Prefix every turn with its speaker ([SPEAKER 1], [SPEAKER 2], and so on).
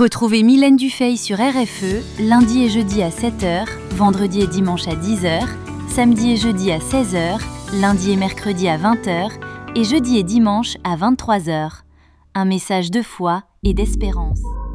[SPEAKER 1] Retrouvez Mylène Dufay sur RFE, lundi et jeudi à 7h, vendredi et dimanche à 10h, samedi et jeudi à 16h, lundi et mercredi à 20h et jeudi et dimanche à 23h. Un message de foi et d'espérance.